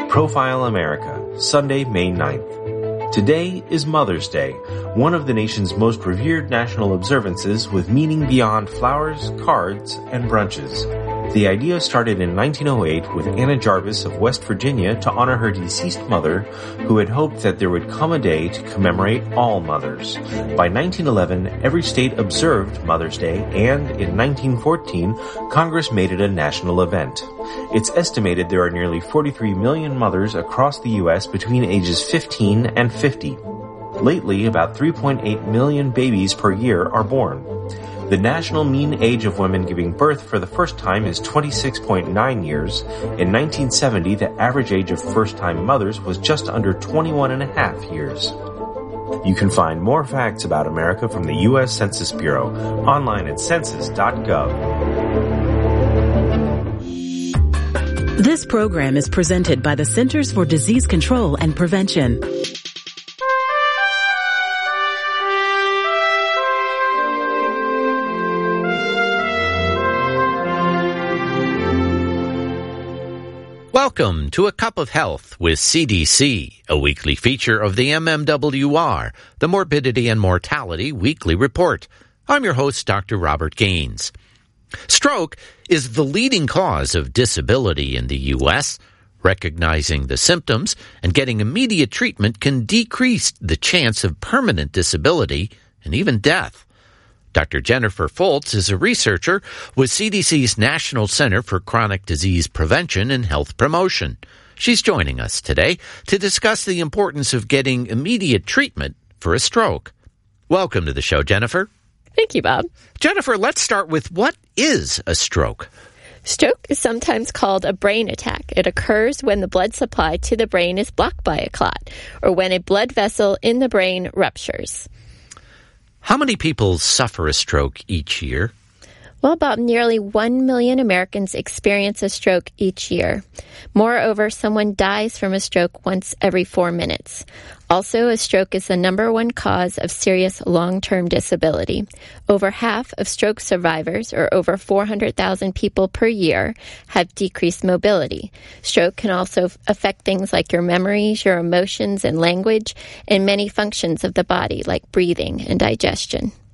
Profile America, Sunday, May 9th. Today is Mother's Day, one of the nation's most revered national observances with meaning beyond flowers, cards, and brunches. The idea started in 1908 with Anna Jarvis of West Virginia to honor her deceased mother, who had hoped that there would come a day to commemorate all mothers. By 1911, every state observed Mother's Day, and in 1914, Congress made it a national event. It's estimated there are nearly 43 million mothers across the U.S. between ages 15 and 50. Lately, about 3.8 million babies per year are born. The national mean age of women giving birth for the first time is 26.9 years. In 1970, the average age of first-time mothers was just under 21.5 years. You can find more facts about America from the U.S. Census Bureau online at census.gov. This program is presented by the Centers for Disease Control and Prevention. Welcome to A Cup of Health with CDC, a weekly feature of the MMWR, the Morbidity and Mortality Weekly Report. I'm your host, Dr. Robert Gaines. Stroke is the leading cause of disability in the U.S. Recognizing the symptoms and getting immediate treatment can decrease the chance of permanent disability and even death. Dr. Jennifer Foltz is a researcher with CDC's National Center for Chronic Disease Prevention and Health Promotion. She's joining us today to discuss the importance of getting immediate treatment for a stroke. Welcome to the show, Jennifer. Thank you, Bob. Jennifer, let's start with what is a stroke? Stroke is sometimes called a brain attack. It occurs when the blood supply to the brain is blocked by a clot, or when a blood vessel in the brain ruptures. How many people suffer a stroke each year? Well, about nearly 1 million Americans experience a stroke each year. Moreover, someone dies from a stroke once every 4 minutes. Also, a stroke is the number one cause of serious long-term disability. Over half of stroke survivors, or over 400,000 people per year, have decreased mobility. Stroke can also affect things like your memories, your emotions, and language, and many functions of the body, like breathing and digestion.